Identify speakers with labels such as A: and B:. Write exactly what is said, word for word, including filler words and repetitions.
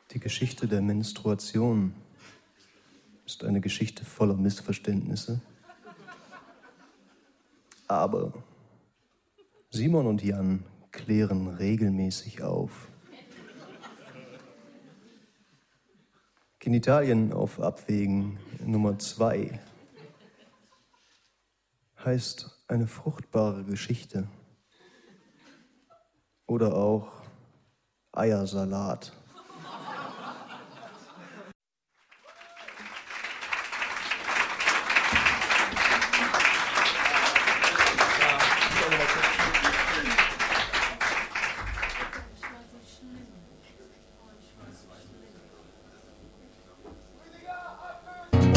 A: Die Geschichte der Menstruation ist eine Geschichte voller Missverständnisse. Aber Simon und Jan klären regelmäßig auf. Genitalien auf Abwägen Nummer zwei heißt eine fruchtbare Geschichte. Oder auch Eiersalat.